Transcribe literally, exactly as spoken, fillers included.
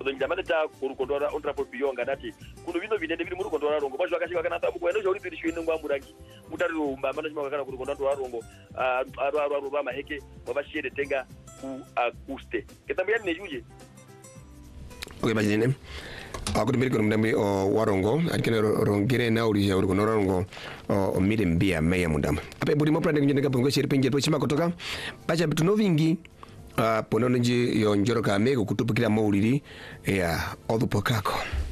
kudo njamane ta kurukondora ontra po biyonga nati kuno vino vinende viri muri kondora rongo bashwa kashika kana tamu kwenda uri tiri shwini ngwa murangi mutari rumba mana chima kana kurukondora rongo aro aro aro ba maheke wabashire tenga ku akuste ketambia ne juje. Okay bajine aku dimiri kono mdambi o warongo akene rongire na uri uri kono rongo o mire mbia meya mundama ape budi mo prande njende kapongo shiri penje pochima kutoka bacha bituno vingi uh, ponono nji yo njoro ka mego kutupikira mauliri ya odupokako.